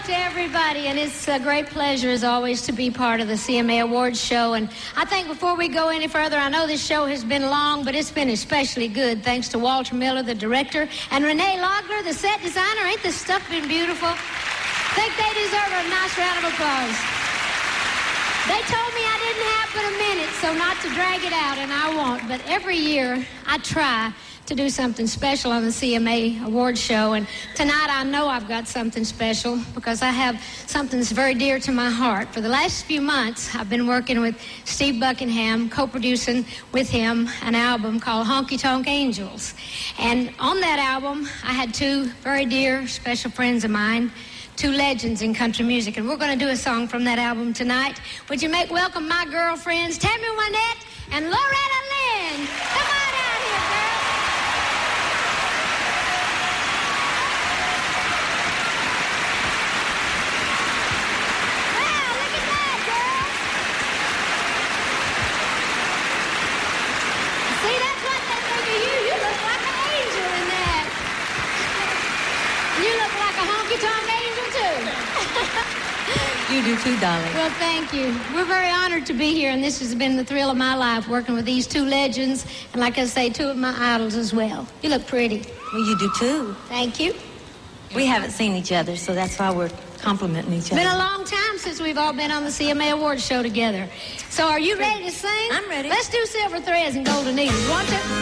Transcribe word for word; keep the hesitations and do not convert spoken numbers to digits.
To everybody, and it's a great pleasure as always to be part of the C M A Awards show. And I think before we go any further, I know this show has been long, but it's been especially good thanks to Walter Miller, the director, and Renee Logler, the set designer. Ain't this stuff been beautiful? I think they deserve a nice round of applause. They told me I didn't have but a minute, so not to drag it out, and I won't. But every year I try to do something special on the C M A Awards show, and tonight I know I've got something special because I have something that's very dear to my heart. For the last few months, I've been working with Steve Buckingham, co-producing with him an album called Honky Tonk Angels. And on that album, I had two very dear, special friends of mine, two legends in country music, and we're going to do a song from that album tonight. Would you make welcome my girlfriends, Tammy Wynette and Loretta Lynn? Come on out here, girls. You do too, darling. Well, thank you. We're very honored to be here, and this has been the thrill of my life, working with these two legends, and like I say, two of my idols as well. You look pretty. Well, you do too. Thank you. We haven't seen each other, so that's why we're complimenting each It's other. been a long time since we've all been on the C M A Awards show together. So are you ready to sing? I'm ready. Let's do Silver Threads and Golden Needles. Want to?